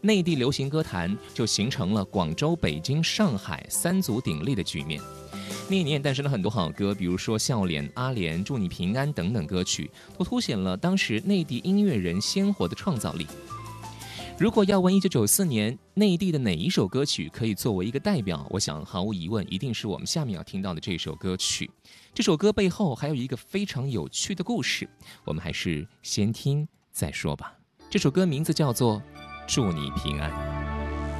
内地流行歌坛就形成了广州、北京、上海三足鼎立的局面。那一年诞生了很多好歌，比如说《笑脸》、《阿莲》、《祝你平安》等等歌曲，都凸显了当时内地音乐人鲜活的创造力。如果要问1994年内地的哪一首歌曲可以作为一个代表，我想毫无疑问一定是我们下面要听到的这首歌曲。这首歌背后还有一个非常有趣的故事，我们还是先听再说吧。这首歌名字叫做《祝你平安》。